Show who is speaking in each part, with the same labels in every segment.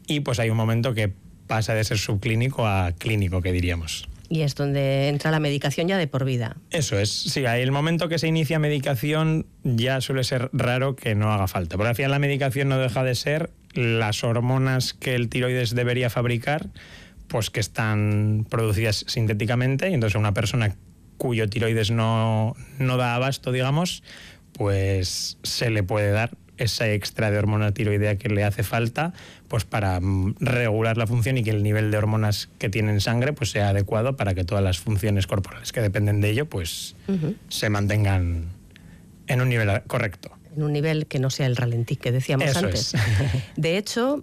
Speaker 1: y pues hay un momento que pasa de ser subclínico a clínico, que diríamos.
Speaker 2: Y es donde entra la medicación ya de por vida.
Speaker 1: Eso es, sí, hay el momento que se inicia medicación ya suele ser raro que no haga falta, porque al final la medicación no deja de ser las hormonas que el tiroides debería fabricar, pues que están producidas sintéticamente, y entonces una persona cuyo tiroides no da abasto, digamos, pues se le puede dar ese extra de hormona tiroidea que le hace falta, pues para regular la función y que el nivel de hormonas que tiene en sangre pues sea adecuado para que todas las funciones corporales que dependen de ello pues se mantengan en un nivel correcto.
Speaker 2: En un nivel que no sea el ralentí que decíamos
Speaker 1: Eso
Speaker 2: antes.
Speaker 1: Es.
Speaker 2: De hecho,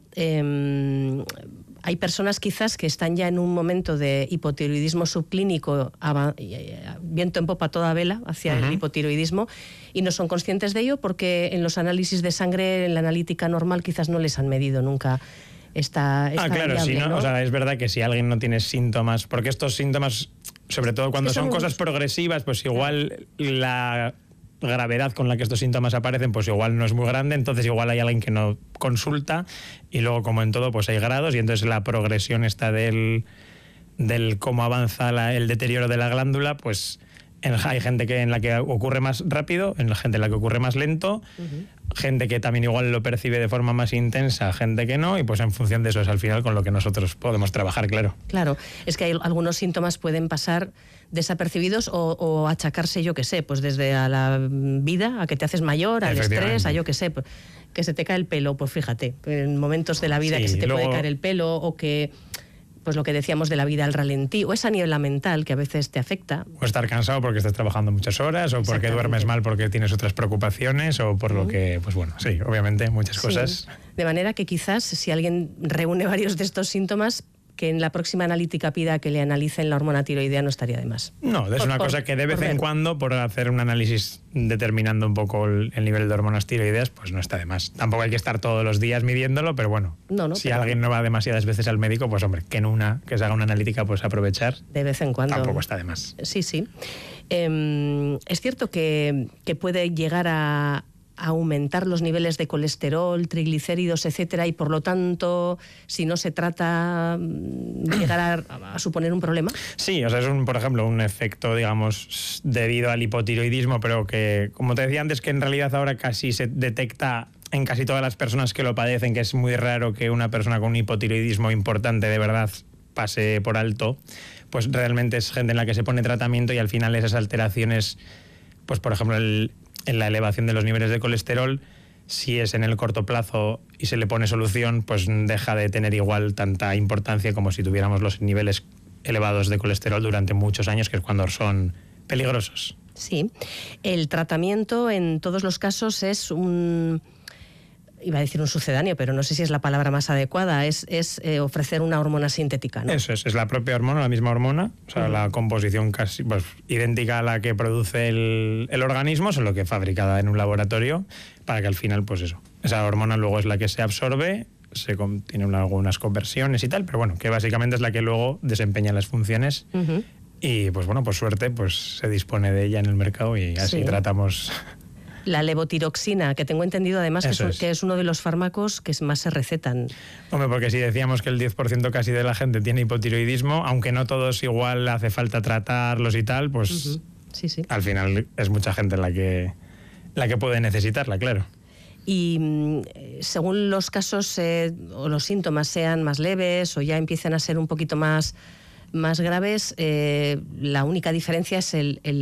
Speaker 2: hay personas quizás que están ya en un momento de hipotiroidismo subclínico, viento en popa toda vela hacia el hipotiroidismo, y no son conscientes de ello porque en los análisis de sangre, en la analítica normal, quizás no les han medido nunca esta
Speaker 1: claro,
Speaker 2: variable,
Speaker 1: si no,
Speaker 2: ¿no?
Speaker 1: o sea, es verdad que si alguien no tiene síntomas, porque estos síntomas, sobre todo cuando son cosas progresivas, pues igual la gravedad con la que estos síntomas aparecen pues igual no es muy grande, entonces igual hay alguien que no consulta, y luego como en todo pues hay grados, y entonces la progresión está del cómo avanza el deterioro de la glándula, pues hay gente en la que ocurre más rápido, en la gente en la que ocurre más lento, gente que también igual lo percibe de forma más intensa, gente que no, y pues en función de eso es al final con lo que nosotros podemos trabajar, claro.
Speaker 2: Claro, es que hay algunos síntomas pueden pasar desapercibidos o achacarse, yo qué sé, pues desde a la vida, a que te haces mayor, al estrés, a yo qué sé, que se te cae el pelo, pues fíjate, en momentos de la vida que se te puede caer el pelo, o que pues lo que decíamos de la vida al ralentí, o esa niebla mental que a veces te afecta.
Speaker 1: O estar cansado porque estás trabajando muchas horas, o porque duermes mal porque tienes otras preocupaciones, o por lo que, pues bueno, sí, obviamente muchas cosas.
Speaker 2: De manera que quizás si alguien reúne varios de estos síntomas, que en la próxima analítica pida que le analicen la hormona tiroidea, no estaría de más.
Speaker 1: No, es una cosa que de vez en cuando, por hacer un análisis determinando un poco el nivel de hormonas tiroideas, pues no está de más. Tampoco hay que estar todos los días midiéndolo, pero bueno, si alguien no va demasiadas veces al médico, pues hombre, que se haga una analítica, pues aprovechar.
Speaker 2: De vez en cuando.
Speaker 1: Tampoco está de más.
Speaker 2: Sí, sí. Es cierto que puede llegar a aumentar los niveles de colesterol, triglicéridos, etcétera, y por lo tanto, si no se trata, llegar a suponer un problema.
Speaker 1: Sí, o sea, es por ejemplo, un efecto, digamos, debido al hipotiroidismo, pero que, como te decía antes, que en realidad ahora casi se detecta en casi todas las personas que lo padecen, que es muy raro que una persona con un hipotiroidismo importante de verdad pase por alto, pues realmente es gente en la que se pone tratamiento, y al final esas alteraciones, pues por ejemplo, en la elevación de los niveles de colesterol, si es en el corto plazo y se le pone solución, pues deja de tener igual tanta importancia como si tuviéramos los niveles elevados de colesterol durante muchos años, que es cuando son peligrosos.
Speaker 2: Sí, el tratamiento en todos los casos es iba a decir un sucedáneo, pero no sé si es la palabra más adecuada, es ofrecer una hormona sintética, ¿no?
Speaker 1: Eso es la propia hormona, la misma hormona, o sea, la composición casi idéntica a la que produce el organismo, solo que fabricada en un laboratorio, para que al final, pues eso, esa hormona luego es la que se absorbe, tiene algunas conversiones y tal, pero bueno, que básicamente es la que luego desempeña las funciones. Y pues bueno, por suerte, pues se dispone de ella en el mercado, y así tratamos.
Speaker 2: La levotiroxina, que tengo entendido además que es uno de los fármacos que más se recetan.
Speaker 1: Hombre, porque si decíamos que el 10% casi de la gente tiene hipotiroidismo, aunque no todos igual hace falta tratarlos y tal, pues al final es mucha gente la que puede necesitarla, claro.
Speaker 2: Y según los casos o los síntomas sean más leves o ya empiecen a ser un poquito más graves, la única diferencia es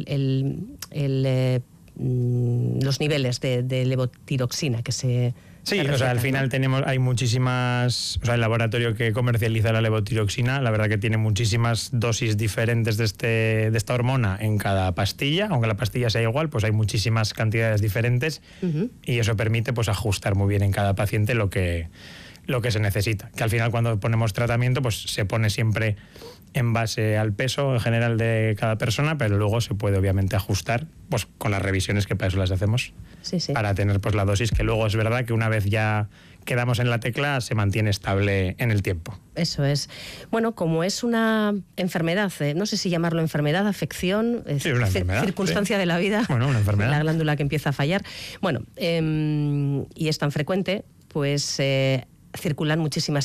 Speaker 2: los niveles de levotiroxina que se...
Speaker 1: Sí, o sea, al final hay muchísimas... O sea, el laboratorio que comercializa la levotiroxina, la verdad que tiene muchísimas dosis diferentes de esta hormona en cada pastilla, aunque la pastilla sea igual, pues hay muchísimas cantidades diferentes, y eso permite pues ajustar muy bien en cada paciente lo que se necesita. Que al final cuando ponemos tratamiento, pues se pone siempre en base al peso en general de cada persona, pero luego se puede obviamente ajustar pues con las revisiones, que para eso las hacemos, para tener pues la dosis, que luego es verdad que una vez ya quedamos en la tecla se mantiene estable en el tiempo.
Speaker 2: Eso es. Bueno, como es una enfermedad, no sé si llamarlo enfermedad, afección,
Speaker 1: sí, una enfermedad,
Speaker 2: circunstancia de la vida,
Speaker 1: bueno, una enfermedad,
Speaker 2: la glándula que empieza a fallar, bueno, y es tan frecuente, pues circulan muchísimas